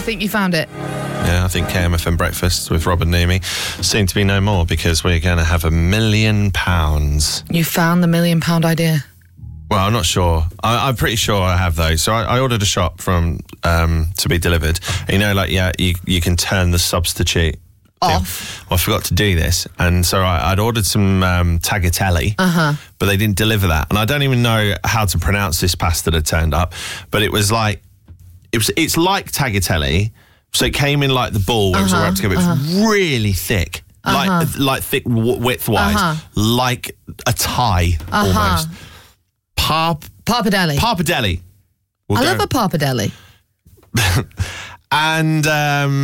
think you found it? Yeah, I think KMFM Breakfast with Rob and Numi seem to be no more because we're going to have £1 million. You found the £1 million idea. Well, I'm not sure. I'm pretty sure I have those. So I ordered a shop from to be delivered. You know, like, yeah, you can turn the substitute off. Well, I forgot to do this. And so I'd ordered some tagliatelle, but they didn't deliver that. And I don't even know how to pronounce this pasta that turned up, but it was like, it's like tagliatelle. So it came in like the ball where it was all wrapped together. It's really thick, like thick width-wise, like a tie almost. Pappardelle. Pappardelle. I love a pappardelle. And